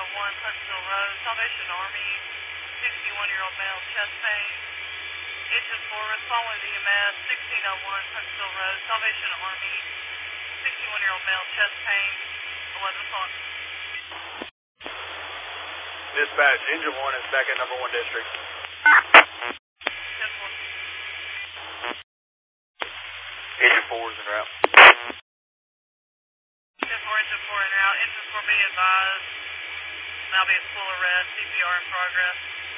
Huntsville Road, Salvation Army, 61-year-old male, chest pain. Engine forward, following the EMS, 1601 Huntsville Road, Salvation Army, 61-year-old male, chest pain, 11 o'clock. Dispatch, engine 1 is back at number 1 district. 10-4. Engine 4 is en route. 10-4, engine 4 en route. Engine 4 be advised. Now be at full arrest, CPR in progress.